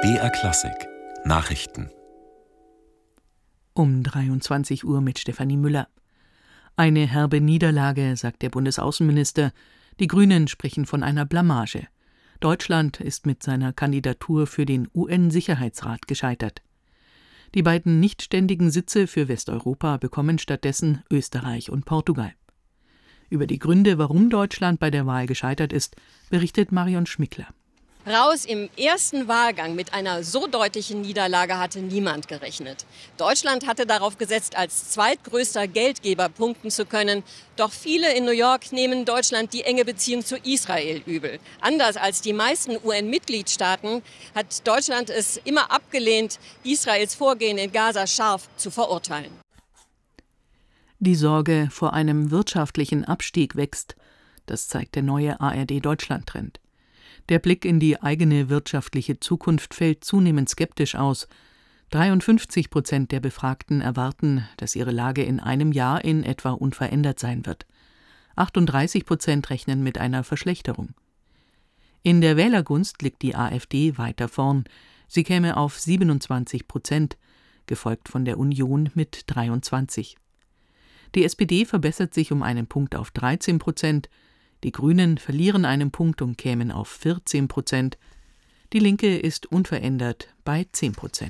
BR Klassik Nachrichten Um 23 Uhr mit Stefanie Müller. Eine herbe Niederlage, sagt der Bundesaußenminister. Die Grünen sprechen von einer Blamage. Deutschland ist mit seiner Kandidatur für den UN-Sicherheitsrat gescheitert. Die beiden nichtständigen Sitze für Westeuropa bekommen stattdessen Österreich und Portugal. Über die Gründe, warum Deutschland bei der Wahl gescheitert ist, berichtet Marion Schmickler. Raus im ersten Wahlgang mit einer so deutlichen Niederlage hatte niemand gerechnet. Deutschland hatte darauf gesetzt, als zweitgrößter Geldgeber punkten zu können. Doch viele in New York nehmen Deutschland die enge Beziehung zu Israel übel. Anders als die meisten UN-Mitgliedstaaten hat Deutschland es immer abgelehnt, Israels Vorgehen in Gaza scharf zu verurteilen. Die Sorge vor einem wirtschaftlichen Abstieg wächst. Das zeigt der neue ARD-Deutschland-Trend. Der Blick in die eigene wirtschaftliche Zukunft fällt zunehmend skeptisch aus. 53% der Befragten erwarten, dass ihre Lage in einem Jahr in etwa unverändert sein wird. 38% rechnen mit einer Verschlechterung. In der Wählergunst liegt die AfD weiter vorn. Sie käme auf 27%, gefolgt von der Union mit 23%. Die SPD verbessert sich um einen Punkt auf 13%. Die Grünen verlieren einen Punkt und kämen auf 14%. Die Linke ist unverändert bei 10%.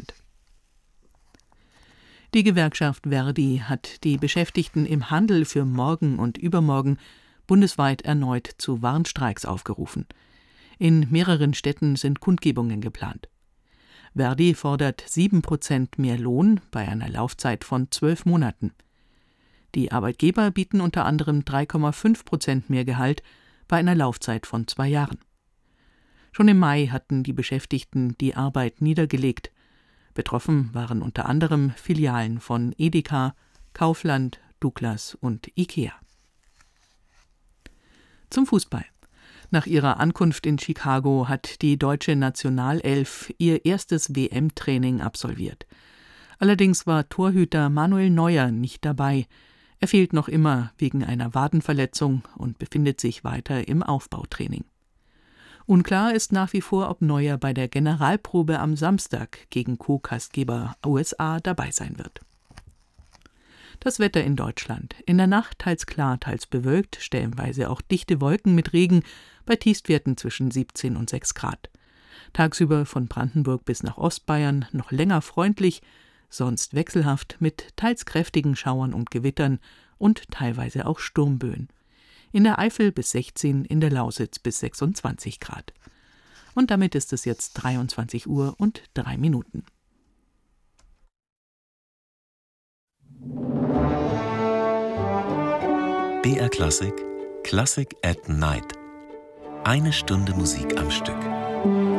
Die Gewerkschaft Verdi hat die Beschäftigten im Handel für morgen und übermorgen bundesweit erneut zu Warnstreiks aufgerufen. In mehreren Städten sind Kundgebungen geplant. Verdi fordert 7% mehr Lohn bei einer Laufzeit von 12 Monaten. Die Arbeitgeber bieten unter anderem 3,5% mehr Gehalt bei einer Laufzeit von 2 Jahren. Schon im Mai hatten die Beschäftigten die Arbeit niedergelegt. Betroffen waren unter anderem Filialen von Edeka, Kaufland, Douglas und Ikea. Zum Fußball. Nach ihrer Ankunft in Chicago hat die deutsche Nationalelf ihr erstes WM-Training absolviert. Allerdings war Torhüter Manuel Neuer nicht dabei. Er fehlt noch immer wegen einer Wadenverletzung und befindet sich weiter im Aufbautraining. Unklar ist nach wie vor, ob Neuer bei der Generalprobe am Samstag gegen Co-Gastgeber USA dabei sein wird. Das Wetter in Deutschland. In der Nacht teils klar, teils bewölkt, stellenweise auch dichte Wolken mit Regen bei Tiefstwerten zwischen 17 und 6 Grad. Tagsüber von Brandenburg bis nach Ostbayern noch länger freundlich, sonst wechselhaft mit teils kräftigen Schauern und Gewittern und teilweise auch Sturmböen. In der Eifel bis 16, in der Lausitz bis 26 Grad. Und damit ist es jetzt 23 Uhr und 3 Minuten. BR Klassik Classic at Night. 1 Stunde Musik am Stück.